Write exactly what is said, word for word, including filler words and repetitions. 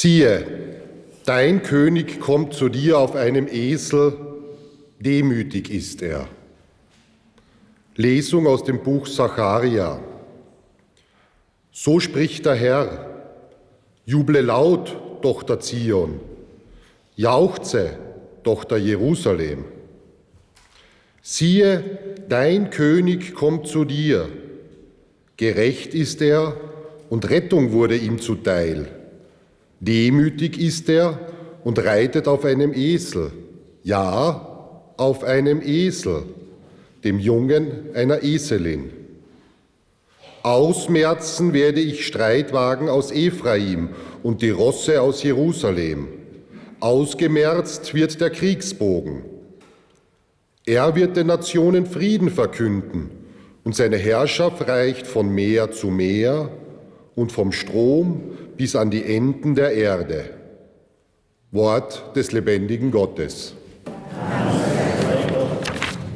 Siehe, dein König kommt zu dir auf einem Esel, demütig ist er. Lesung aus dem Buch Sacharja. So spricht der Herr: Juble laut, Tochter Zion, jauchze, Tochter Jerusalem. Siehe, dein König kommt zu dir. Gerecht ist er und Rettung wurde ihm zuteil. Demütig ist er und reitet auf einem Esel, ja, auf einem Esel, dem Jungen einer Eselin. Ausmerzen werde ich Streitwagen aus Ephraim und die Rosse aus Jerusalem. Ausgemerzt wird der Kriegsbogen. Er wird den Nationen Frieden verkünden und seine Herrschaft reicht von Meer zu Meer und vom Strom bis an die Enden der Erde. Wort des lebendigen Gottes.